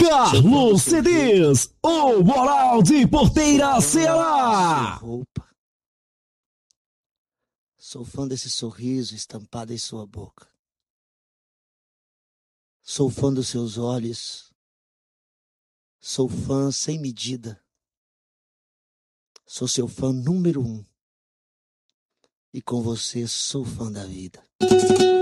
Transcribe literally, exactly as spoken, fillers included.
Carlos C Ds, o Moral de Porteira, Ceará. Roupa. Sou fã desse sorriso estampado em sua boca. Sou fã dos seus olhos. Sou fã sem medida. Sou seu fã número um. E com você sou fã da vida.